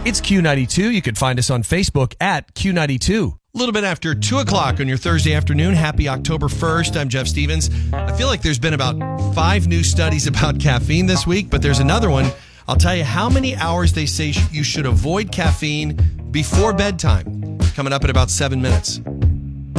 It's Q92. You can find us on Facebook at Q92. A little bit after 2 o'clock on your Thursday afternoon. Happy October 1st. I'm Jeff Stevens. I feel like there's been about 5 new studies about caffeine this week, but there's another one. I'll tell you how many hours they say you should avoid caffeine before bedtime. Coming up in about 7 minutes.